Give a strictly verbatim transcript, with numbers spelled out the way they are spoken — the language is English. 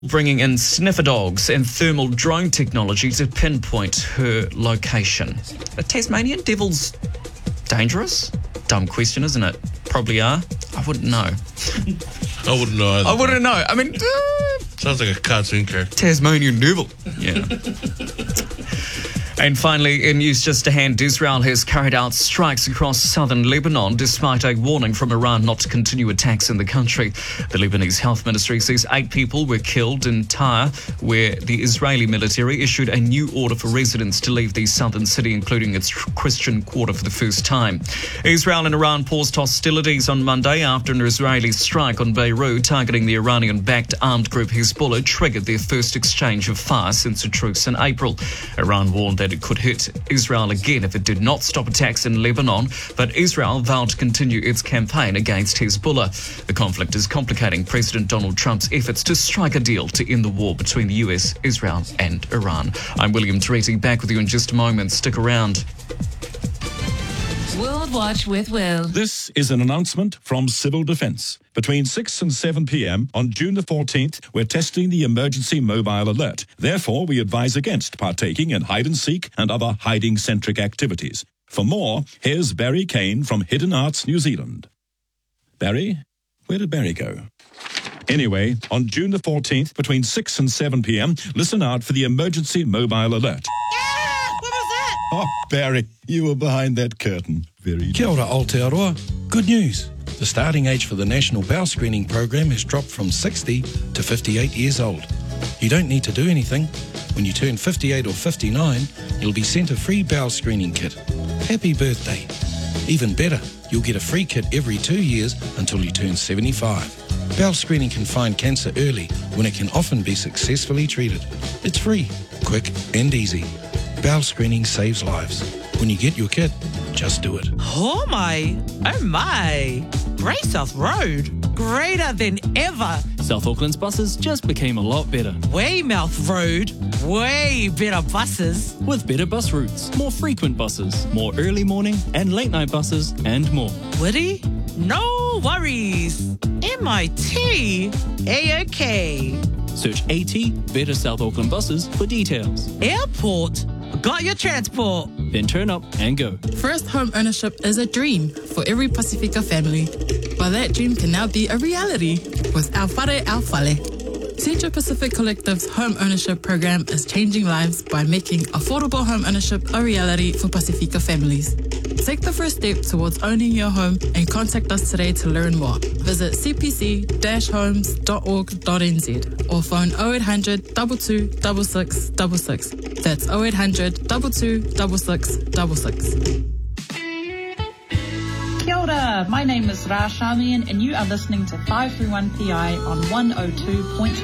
bringing in sniffer dogs and thermal drone technology to pinpoint her location. Are Tasmanian devils dangerous? Dumb question, isn't it? Probably are. I wouldn't know. I wouldn't know either. I wouldn't know. I mean... Uh, Sounds like a cartoon character. Tasmanian devil. Yeah. And finally, in news just a hand, Israel has carried out strikes across southern Lebanon despite a warning from Iran not to continue attacks in the country. The Lebanese health ministry says eight people were killed in Tyre, where the Israeli military issued a new order for residents to leave the southern city, including its Christian quarter, for the first time. Israel and Iran paused hostilities on Monday after an Israeli strike on Beirut targeting the Iranian-backed armed group Hezbollah triggered their first exchange of fire since a truce in April. Iran warned that it could hit Israel again if it did not stop attacks in Lebanon, but Israel vowed to continue its campaign against Hezbollah. The conflict is complicating President Donald Trump's efforts to strike a deal to end the war between the U S, Israel and Iran. I'm William Toretti, back with you in just a moment. Stick around. World Watch with Will. This is an announcement from Civil Defence. Between six and seven p.m. on June the fourteenth, we're testing the emergency mobile alert. Therefore, we advise against partaking in hide-and-seek and other hiding-centric activities. For more, here's Barry Kane from Hidden Arts New Zealand. Barry? Where did Barry go? Anyway, on June the fourteenth, between six and seven p.m, listen out for the emergency mobile alert. Oh, Barry, you were behind that curtain. Very Kia ora, Aotearoa. Good news. The starting age for the National Bowel Screening Program has dropped from sixty to fifty-eight years old. You don't need to do anything. When you turn fifty-eight or fifty-nine, you'll be sent a free bowel screening kit. Happy birthday. Even better, you'll get a free kit every two years until you turn seventy-five. Bowel screening can find cancer early when it can often be successfully treated. It's free, quick and easy. Bowel screening saves lives. When you get your kit, just do it. Oh my, oh my. Grey South Road, greater than ever. South Auckland's buses just became a lot better. Weymouth Road, way better buses. With better bus routes, more frequent buses, more early morning and late night buses, and more. Woody? No worries. M I T, A-OK. Search AT, Better South Auckland Buses for details. Airport, got your transport. Then turn up and go. First home ownership is a dream for every Pasifika family. But that dream can now be a reality with Au Whare Au Whale. Central Pacific Collective's home ownership program is changing lives by making affordable home ownership a reality for Pasifika families. Take the first step towards owning your home and contact us today to learn more. Visit c p c dash homes dot org dot n z or phone oh eight hundred, two two six six six six. That's oh eight hundred, two two six six six six. Kia ora, my name is Ra Shamian and you are listening to five three one P I on one oh two point